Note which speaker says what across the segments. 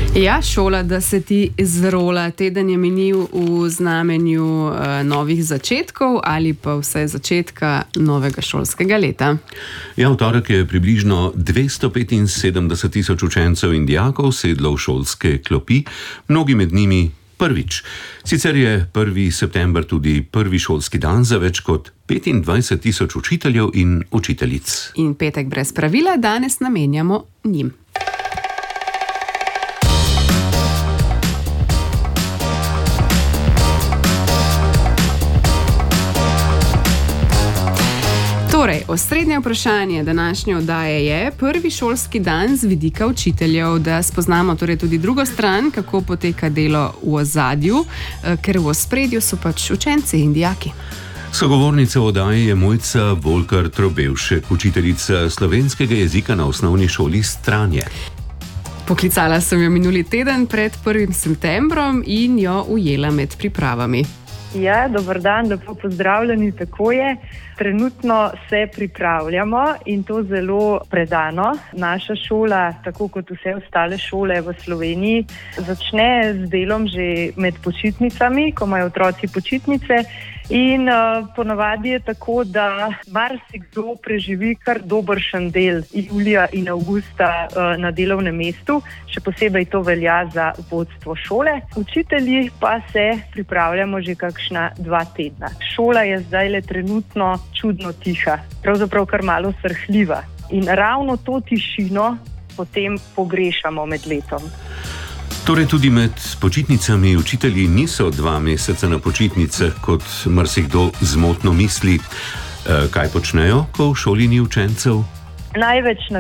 Speaker 1: Ja, šola, da se ti zrola. Teden je minil v znamenju novih začetkov ali pa vse začetka novega šolskega leta.
Speaker 2: Ja, v torek je približno 275.000 učencev in dijakov sedlo v šolske klopi, mnogi med njimi prvič. Sicer je 1. september tudi prvi šolski dan za več kot 25.000 učiteljev in učiteljic.
Speaker 1: In petek brez pravila danes namenjamo njim. Torej, osrednje vprašanje današnje oddaje je prvi šolski dan z vidika učiteljev, da spoznamo torej tudi drugo stran, kako poteka delo v ozadju, ker v ospredju so pač učenci in dijaki.
Speaker 2: Sogovornica v oddaji je Mojca Volkar-Trobevšek, učiteljica slovenskega jezika na osnovni šoli Stranje.
Speaker 1: Poklicala sem jo minuli teden pred 1. septembrom in jo ujela med pripravami.
Speaker 3: Ja, dober dan, lepo pozdravljeni, tako je. Trenutno se pripravljamo in to zelo predano. Naša šola, tako kot vse ostale šole v Sloveniji, začne z delom že med počitnicami, ko imajo otroci počitnice. In ponavadi je tako, da marsikdo preživi kar dobršen del julija in avgusta na delovnem mestu, še posebej to velja za vodstvo šole. Učitelji pa se pripravljamo že kakšna 2 tedna. Šola je zdaj trenutno čudno tiha, pravzaprav kar malo srhljiva. In ravno to tišino potem pogrešamo med letom.
Speaker 2: Torej tudi med počitnicami učitelji niso 2 meseca na počitnicah, kot marsikdo zmotno misli. Kaj počnejo, ko v šoli ni učencev?
Speaker 3: Največ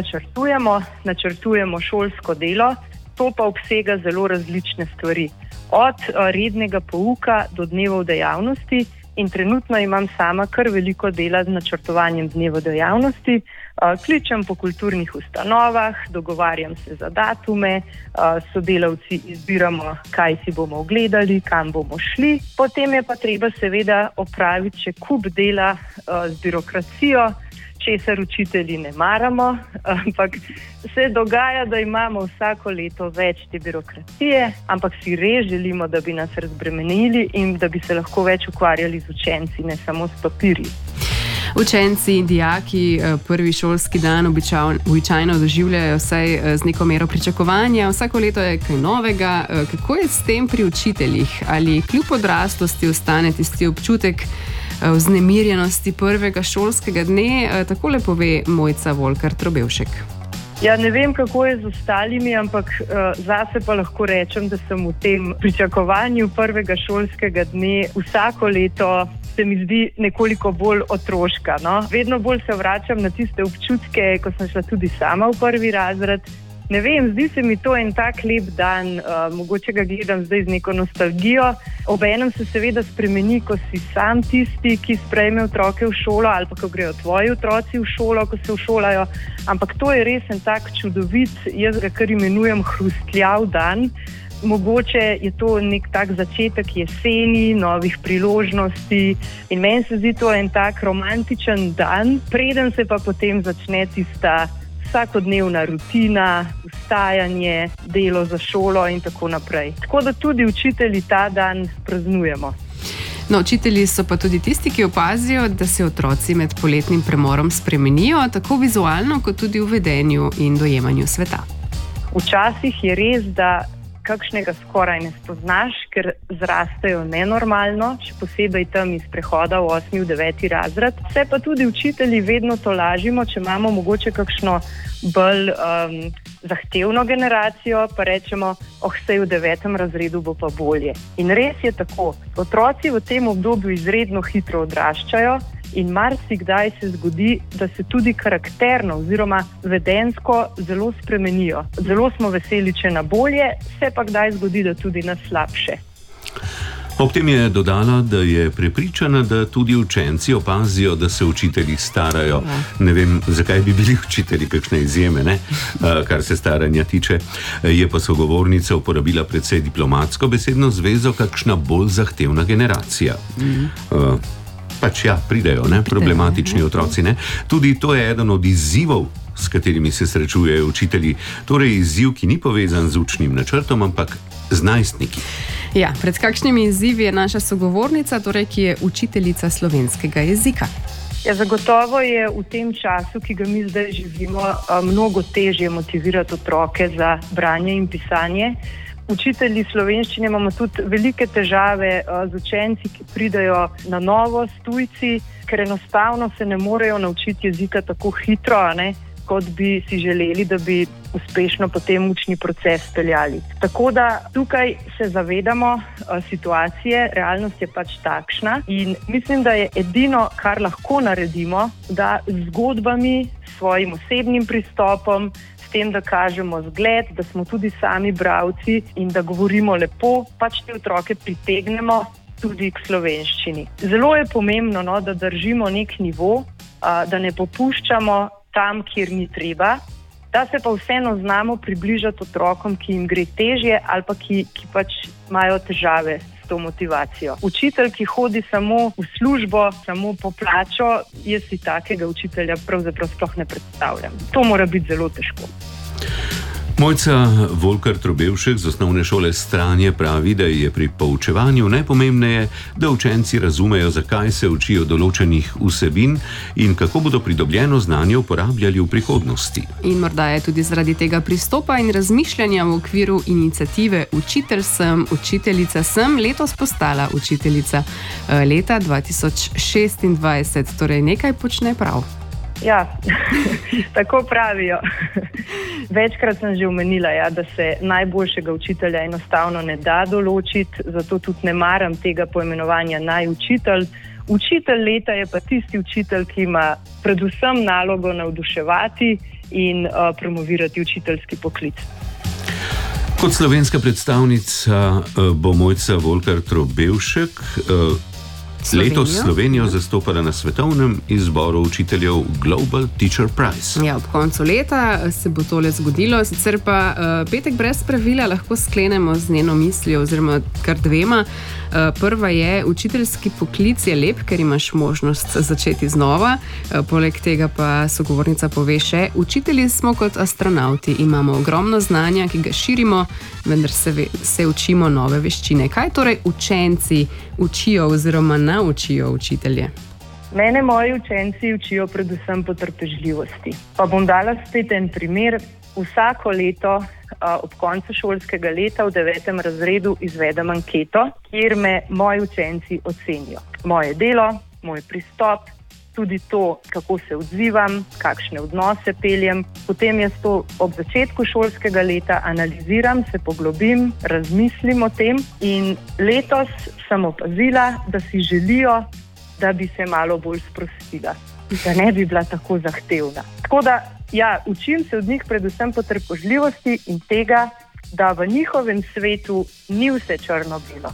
Speaker 3: načrtujemo šolsko delo, to pa obsega zelo različne stvari. Od rednega pouka do dnevov dejavnosti. In trenutno imam sama kar veliko dela z načrtovanjem dneva dejavnosti. Kličem po kulturnih ustanovah, dogovarjam se za datume, sodelavci izbiramo, kaj si bomo ogledali, kam bomo šli. Potem je pa treba seveda opraviti še kup dela z birokracijo, česar učitelji ne maramo, ampak se dogaja, da imamo vsako leto več te birokracije, ampak si res želimo, da bi nas razbremenili in da bi se lahko več ukvarjali z učenci, ne samo s papirji.
Speaker 1: Učenci in dijaki prvi šolski dan običajno doživljajo vsaj z neko mero pričakovanja. Vsako leto je kaj novega. Kako je s tem pri učiteljih? Ali kljub odraslosti ostane tisti občutek vznemirjenosti prvega šolskega dne? Takole pove Mojca Volkar-Trobevšek.
Speaker 3: Ja, ne vem, kako je z ostalimi, ampak zase pa lahko rečem, da sem v tem pričakovanju prvega šolskega dne vsako leto se mi zdi nekoliko bolj otroška. No? Vedno bolj se vračam na tiste občutke, ko sem šla tudi sama v 1. razred. Ne vem, zdi se mi to en tak lep dan, mogoče ga gledam zdaj z neko nostalgijo. Obenem se seveda spremeni, ko si sam tisti, ki sprejme otroke v šolo ali pa ko grejo tvoji otroci v šolo, ko se všolajo. Ampak to je res en tak čudovit, jaz ga kar imenujem hrustljav dan. Mogoče je to nek tak začetek jeseni, novih priložnosti in meni se zdi to en tak romantičen dan, preden se pa potem začne tista vsakodnevna rutina, vstajanje, delo za šolo in tako naprej. Tako da tudi učitelji ta dan praznujemo.
Speaker 1: No, učitelji so pa tudi tisti, ki opazijo, da se otroci med poletnim premorom spremenijo, tako vizualno kot tudi v vedenju in dojemanju sveta.
Speaker 3: Včasih je res, da kakšnega skoraj ne spoznaš, ker zrastejo nenormalno, še posebej tam iz prehoda v 8. v 9. razred. Se pa tudi učitelji vedno tolažimo, če imamo mogoče kakšno bolj zahtevno generacijo, pa rečemo, sej v 9. razredu bo pa bolje. In res je tako. Otroci v tem obdobju izredno hitro odraščajo in marsikdaj se zgodi, da se tudi karakterno oziroma vedenjsko zelo spremenijo. Zelo smo veseli, če na bolje, se pa kdaj zgodi, da tudi na slabše.
Speaker 2: Ob tem je dodala, da je prepričana, da tudi učenci opazijo, da se učitelji starajo. Ne vem, zakaj bi bili učitelji kakšne izjeme, ne? Kar se staranja tiče. Je pa sogovornica uporabila precej diplomatsko besedno zvezo, kakšna bolj zahtevna generacija. pač pridejo, problematični otroci. Ne? Tudi to je eden od izzivov, s katerimi se srečujejo učitelji. Torej izziv, ki ni povezan z učnim načrtom, ampak z najstniki.
Speaker 1: Ja, pred kakšnimi izzivi je naša sogovornica, torej, ki je učiteljica slovenskega jezika?
Speaker 3: Ja, zagotovo je v tem času, ki ga mi zdaj živimo, mnogo težje motivirati otroke za branje in pisanje. Učitelji slovenščine imamo tudi velike težave z učenci, ki pridejo na novo s tujci, ker enostavno se ne morejo naučiti jezika tako hitro, kot bi si želeli, da bi uspešno potem učni proces peljali. Tako da tukaj se zavedamo situacije, realnost je pač takšna in mislim, da je edino, kar lahko naredimo, da z zgodbami, svojim osebnim pristopom, s tem, da kažemo zgled, da smo tudi sami bralci in da govorimo lepo, pač te otroke pritegnemo tudi k slovenščini. Zelo je pomembno, da držimo nek nivo, da ne popuščamo tam, kjer ni treba, da se pa vseeno znamo približati otrokom, ki jim gre težje ali pa ki pač imajo težave s to motivacijo. Učitelj, ki hodi samo v službo, samo po plačo, jaz si takega učitelja pravzaprav sploh ne predstavljam. To mora biti zelo težko.
Speaker 2: Mojca Volkar-Trobevšek z osnovne šole Stranje pravi, da je pri poučevanju najpomembneje, da učenci razumejo, zakaj se učijo določenih vsebin in kako bodo pridobljeno znanje uporabljali v prihodnosti.
Speaker 1: In morda je tudi zaradi tega pristopa in razmišljanja v okviru iniciative Učitelj sem, učiteljica sem letos postala učiteljica leta 2026, torej nekaj počne prav.
Speaker 3: Ja, tako pravijo. Večkrat sem že omenila, da se najboljšega učitelja enostavno ne da določiti, zato tudi ne maram tega poimenovanja najučitelj. Učitelj leta je pa tisti učitelj, ki ima predvsem nalogo navduševati in promovirati učiteljski poklic.
Speaker 2: Kot slovenska predstavnica bo Mojca Volkar-Trobevšek letos Slovenijo zastopala na svetovnem izboru učiteljev Global Teacher Prize.
Speaker 1: Ja, ob koncu leta se bo tole zgodilo, sicer pa petek brez pravila lahko sklenemo z njeno mislijo, oziroma kar dvema. Prva je, učiteljski poklic je lep, ker imaš možnost začeti znova. Poleg tega pa sogovornica pove še, učitelji smo kot astronavti, imamo ogromno znanja, ki ga širimo, vendar se učimo nove veščine. Kaj torej učenci učijo oziroma naučijo učitelje?
Speaker 3: Mene moji učenci učijo predvsem potrpežljivosti. Pa bom dala spet en primer. Vsako leto ob koncu šolskega leta v 9. razredu izvedem anketo, kjer me moji učenci ocenijo. Moje delo, moj pristop, tudi to, kako se odzivam, kakšne odnose peljem. Potem jaz to ob začetku šolskega leta analiziram, se poglobim, razmislim o tem in letos sem opazila, da si želijo, da bi se malo bolj sprostila, da ne bi bila tako zahtevna. Tako da, učim se od njih predvsem potrpežljivosti in tega, da v njihovem svetu ni vse črno-belo.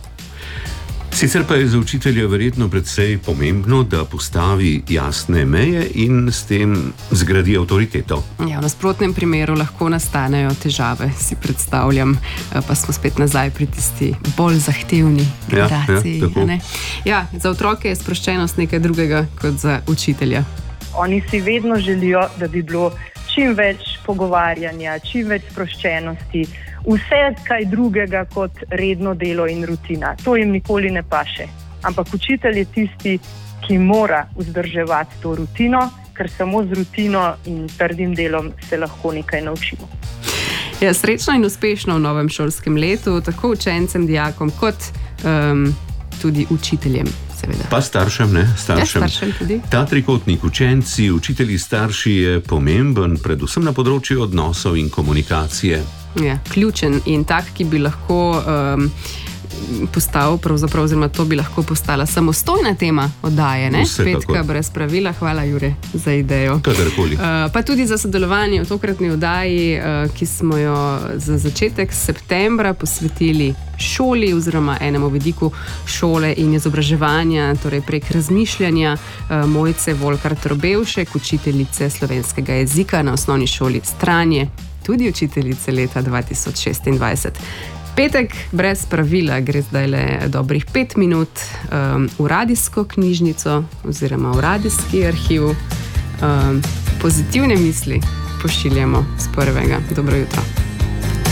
Speaker 2: Sicer pa je za učitelja verjetno predvsej pomembno, da postavi jasne meje in s tem zgradi avtoriteto. Ja,
Speaker 1: v nasprotnem primeru lahko nastanejo težave, si predstavljam, pa smo spet nazaj pri tisti bolj zahtevni generaciji. Za otroke je sproščenost nekaj drugega kot za učitelja.
Speaker 3: Oni si vedno želijo, da bi bilo čim več pogovarjanja, čim več sproščenosti, vse kaj drugega kot redno delo in rutina. To jim nikoli ne paše. Ampak učitelj je tisti, ki mora vzdrževati to rutino, ker samo z rutino in trdim delom se lahko nekaj naučimo.
Speaker 1: Ja, srečno in uspešno v novem šolskem letu, tako učencem, dijakom kot tudi učiteljem. Seveda.
Speaker 2: Pa staršem, ne? Staršem
Speaker 1: tudi.
Speaker 2: Ta trikotnik, učenci, učitelji, starši je pomemben, predvsem na področju odnosov in komunikacije.
Speaker 1: Ja, ključen in tak, ki bi lahko postal, pravzaprav, oziroma to bi lahko postala samostojna tema oddaje, ne? Petka brez pravila. Hvala, Jure, za idejo.
Speaker 2: Kadarkoli.
Speaker 1: Pa tudi za sodelovanje v tokratni oddaji, ki smo jo za začetek septembra posvetili šoli oziroma enemu vidiku šole in izobraževanja, torej prek razmišljanja Mojce Volkar-Trobevšek, učiteljice slovenskega jezika na osnovni šoli Stranje, tudi učiteljice leta 2026. Petek brez pravila gre zdaj le dobrih 5 minut v radijsko knjižnico oziroma v radijski arhiv. Pozitivne misli pošiljamo z prvega. Dobro jutro.